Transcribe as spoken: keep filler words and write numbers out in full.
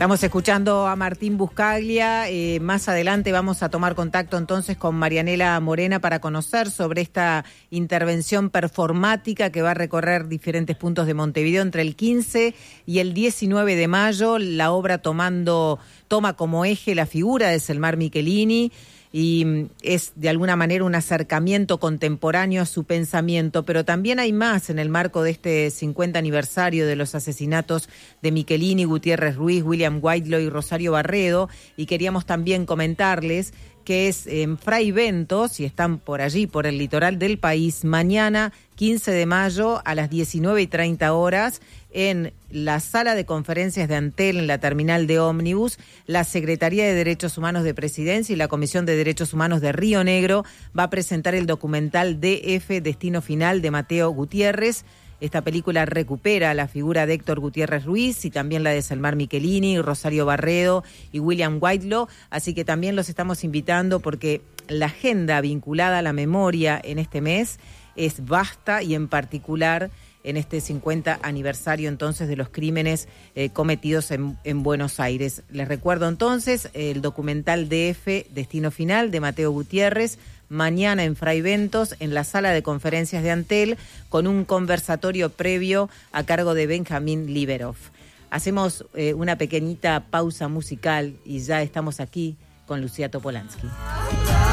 Estamos escuchando a Martín Buscaglia. Eh, más adelante vamos a tomar contacto entonces con Marianela Morena para conocer sobre esta intervención performática que va a recorrer diferentes puntos de Montevideo entre el quince y el diecinueve de mayo. La obra tomando toma como eje la figura de Selmar Michelini y es de alguna manera un acercamiento contemporáneo a su pensamiento, pero también hay más en el marco de este cincuenta aniversario de los asesinatos de Michelini, Gutiérrez Ruiz, William Whitelaw y Rosario Barredo, y queríamos también comentarles que es en Fray Bentos, si están por allí, por el litoral del país, mañana quince de mayo a las diecinueve y treinta horas, en la sala de conferencias de Antel, en la terminal de ómnibus, la Secretaría de Derechos Humanos de Presidencia y la Comisión de Derechos Humanos de Río Negro va a presentar el documental D F, Destino Final, de Mateo Gutiérrez. Esta película recupera la figura de Héctor Gutiérrez Ruiz y también la de Selmar Michelini, Rosario Barredo y William Whitelaw, así que también los estamos invitando porque la agenda vinculada a la memoria en este mes es vasta y en particular en este cincuenta aniversario entonces de los crímenes eh, cometidos en, en Buenos Aires. Les recuerdo entonces el documental D F, Destino Final, de Mateo Gutiérrez, mañana en Fray Bentos, en la sala de conferencias de Antel, con un conversatorio previo a cargo de Benjamín Liberov. Hacemos eh, una pequeñita pausa musical y ya estamos aquí con Lucía Topolansky.